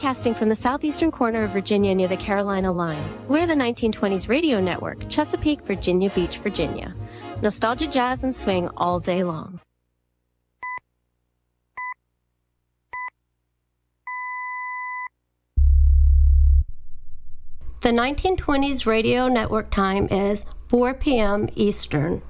broadcasting from the southeastern corner of Virginia near the Carolina line. We're the 1920s radio network, Chesapeake, Virginia Beach, Virginia. Nostalgia, jazz, and swing all day long. The 1920s radio network time is 4 p.m. Eastern.